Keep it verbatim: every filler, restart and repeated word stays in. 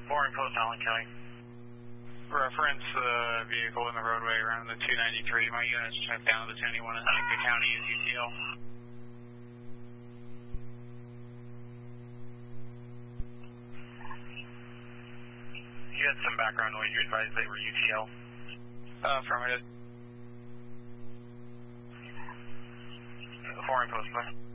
Boring Post, Allen County. Reference uh, vehicle in the roadway around the two ninety-three. My units checked down to the ten eighty-one in Sitka County as U T L. You had some background noise. You advised they were U T L. Uh, affirmative. Boring Post, please.